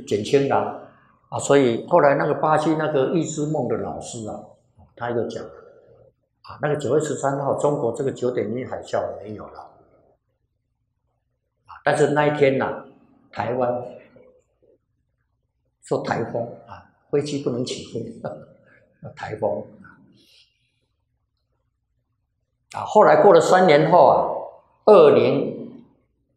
减轻了啊，所以后来那个巴西那个预知梦的老师啊，他就讲啊，那个9月13号，中国这个9.1海啸没有了啊，但是那一天呐、台湾受台风啊，飞机不能起飞，台风啊，后来过了3年后啊，20